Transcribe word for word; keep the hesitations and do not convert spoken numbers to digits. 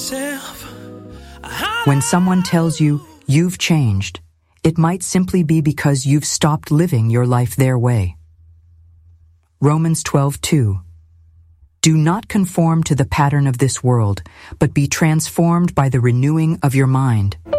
When someone tells you you've changed, it might simply be because you've stopped living your life their way. Romans twelve two. Do not conform to the pattern of this world, but be transformed by the renewing of your mind.